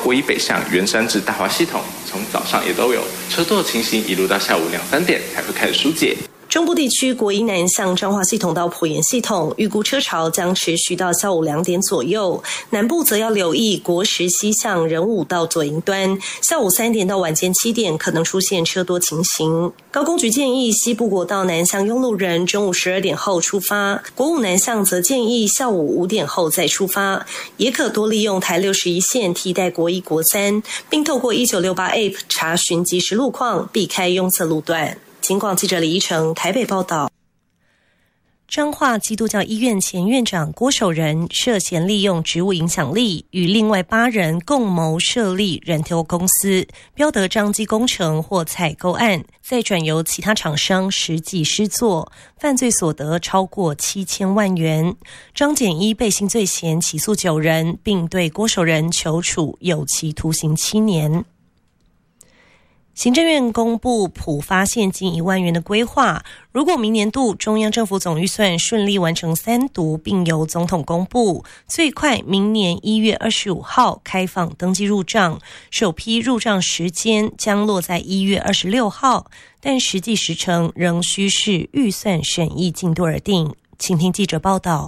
国一北向圆山至大华系统，从早上也都有车多的情形，一路到下午2、3点才会开始疏解。 中部地区国一南向彰化系统到埔盐系统，预估车潮将持续到下午2点左右。南部则要留意国十西向仁武到左营端，下午3点到晚间7点可能出现车多情形。高工局建议西部国道南向拥路人中午12点后出发，国五南向则建议下午5点后再出发，也可多利用台61线替代国一国三，并透过1968 App 查询即时路况，避开拥塞路段。警广记者李依成台北报道。彰化基督教医院前院长郭守仁涉嫌利用职务影响力，与另外8人共谋设立人头公司，标得彰基工程或采购案，再转由其他厂商实际施作，犯罪所得超过7000万元。彰检依背信罪嫌起诉9人，并对郭守仁求处有期徒刑7年。行政院公布普发现金1万元的规划，如果明年度中央政府总预算顺利完成3读，并由总统公布，最快明年1月25号开放登记入账，首批入账时间将落在1月26号，但实际时程仍需视预算审议进度而定。请听记者报道。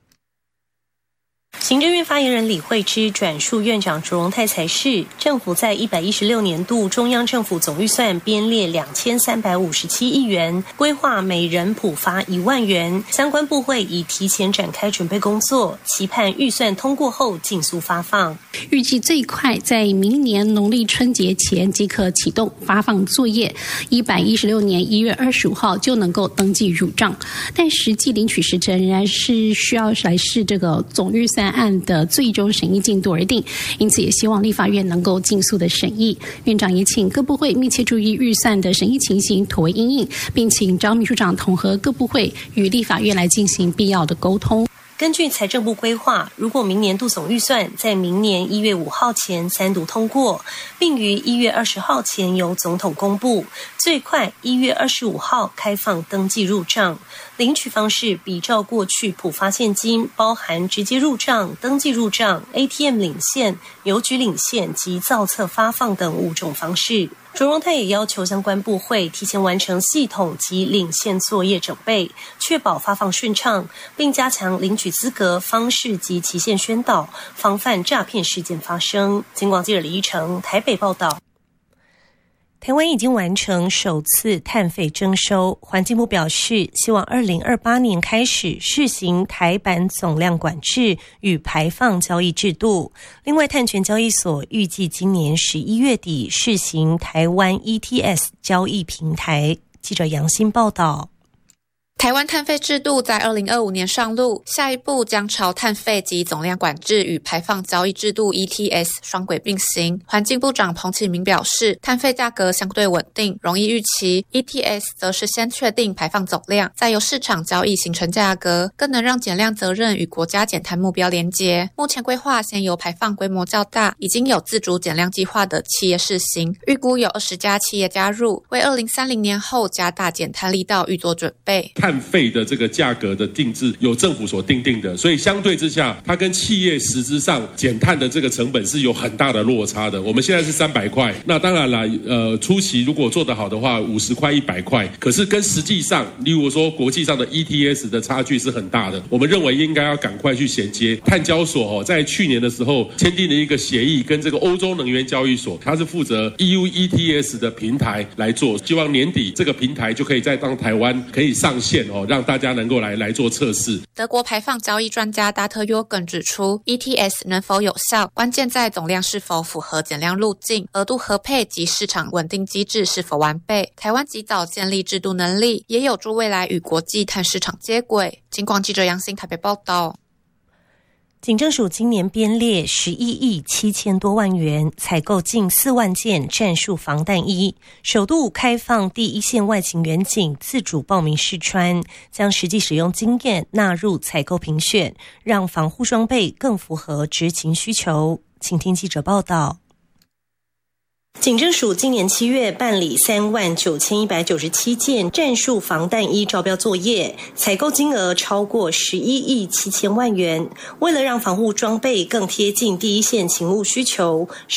行政院发言人李惠芝转述院长卓荣泰才是，政府在116年度中央政府总预算编列2357亿元，规划每人普发1万元，相关部会已提前展开准备工作，期盼预算通过后尽速发放。 预计最快在明年农历春节前即可启动发放作业，116年1月25号就能够登记入账，但实际领取时程仍然是需要来视这个总预算案的最终审议进度而定，因此也希望立法院能够尽速的审议。院长也请各部会密切注意预算的审议情形，妥为因应，并请张秘书长统合各部会与立法院来进行必要的沟通。 根据财政部规划，如果明年度总预算在明年1月5号前3读通过，并于1月20号前由总统公布，最快1月25号开放登记入账。领取方式比照过去普发现金，包含直接入账、登记入账、ATM 领现、邮局领现及造册发放等5种方式。卓荣泰也要求相关部会提前完成系统及领现作业准备，确保发放顺畅，并加强领取资格、方式及期限宣导，防范诈骗事件发生。警广记者李依成台北报道。台湾已经完成首次碳费征收，环境部表示，希望2028年开始试行台版总量管制与排放交易制度。另外，碳权交易所预计今年11月底试行台湾 ETS 交易平台。记者杨欣报道。 台湾碳费制度在2025年上路，下一步将朝碳费及总量管制与排放交易制度 ETS 双轨并行。环境部长彭启明表示，碳费价格相对稳定，容易预期 ，ETS 则是先确定排放总量，再由市场交易形成价格，更能让减量责任与国家减碳目标连结。目前规划先由排放规模较大、已经有自主减量计划的企业试行，预估有20家企业加入，为2030年后加大减碳力道预做准备。 碳费的这个价格的定制由政府所定的，所以相对之下，它跟企业实质上减碳的这个成本是有很大的落差的。我们现在是300块，那当然了，初期如果做得好的话，50块、100块，可是跟实际上，例如说国际上的 ETS 的差距是很大的。我们认为应该要赶快去衔接。碳交所在去年的时候签订了一个协议，跟这个欧洲能源交易所，它是负责 EU ETS 的平台来做，希望年底这个平台就可以再让台湾可以上线让大家能够来做测试。 德国排放交易专家达特约根指出 ，ETS 能否有效，关键在总量是否符合减量路径、额度合配及市场稳定机制是否完备。台湾及早建立制度能力，也有助未来与国际碳市场接轨。警广记者杨欣台北报道。 警政署今年编列11亿7000多万元，采购近4万件战术防弹衣，首度开放第一线外勤员警自主报名试穿，将实际使用经验纳入采购评选，让防护装备更符合执勤需求。请听记者报道。警政署今年7月办理39197件战术防弹衣招标作业，采购金额超过11亿7000万元。为了让防护装备更贴近第一线勤务需求，